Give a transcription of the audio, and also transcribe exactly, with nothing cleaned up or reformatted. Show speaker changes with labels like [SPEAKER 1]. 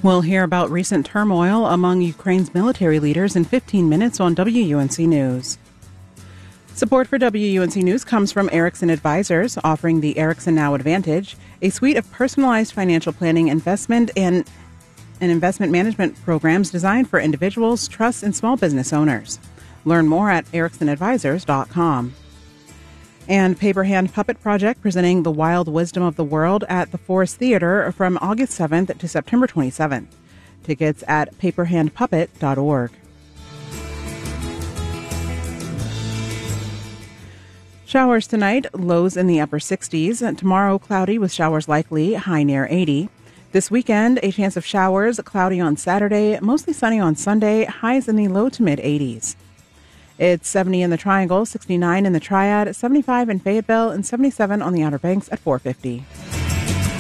[SPEAKER 1] We'll hear about recent turmoil among Ukraine's military leaders in fifteen minutes on W U N C News. Support for W U N C News comes from Erickson Advisors, offering the Erickson Now Advantage, a suite of personalized financial planning, investment, and, and investment management programs designed for individuals, trusts, and small business owners. Learn more at erickson advisors dot com. And Paper Hand Puppet Project presenting The Wild Wisdom of the World at the Forest Theater from August seventh to September twenty-seventh. Tickets at paper hand puppet dot org. Showers tonight, lows in the upper sixties. Tomorrow, cloudy with showers likely, high near eighty. This weekend, a chance of showers, cloudy on Saturday, mostly sunny on Sunday, highs in the low to mid-eighties. It's seventy in the Triangle, sixty-nine in the Triad, seventy-five in Fayetteville, and seventy-seven on the Outer Banks at four fifty.